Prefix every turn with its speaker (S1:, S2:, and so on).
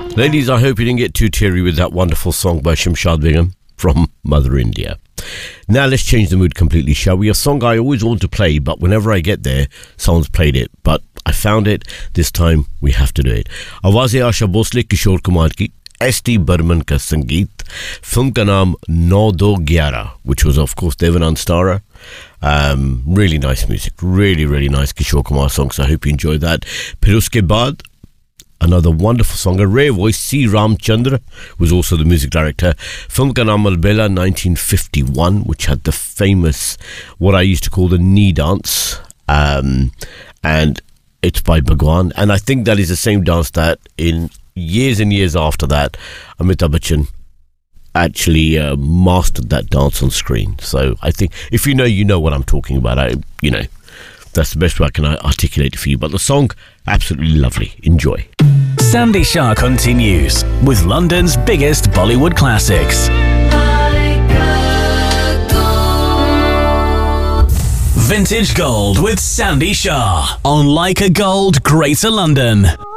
S1: Ladies, I hope you didn't get too teary with that wonderful song by Shamshad Begum from Mother India. Now let's change the mood completely, shall we? A song I always want to play, but whenever I get there, someone's played it. But I found it. This time, we have to do it. आवाज़ आशा भोसले, किशोर कुमार की, S.T. Burman का संगीत, film का नाम 9211, which was of course Devanand Stara. Really nice music, really nice Kishore Kumar songs. I hope you enjoyed that. फिर उसके बाद another wonderful song, a rare voice, C. Ramchandra was also the music director. Film ka naam Albela 1951, which had the famous, what I used to call the knee dance, and it's by Bhagwan, and I think that is the same dance that in years and years after that, Amitabh Bachchan actually mastered that dance on screen. So I think if you know what I'm talking about. That's the best way I can articulate it for you. But the song, absolutely lovely. Enjoy.
S2: Sandy Shah continues with London's biggest Bollywood classics. Vintage Gold with Sandy Shah on Like a Gold, Greater London.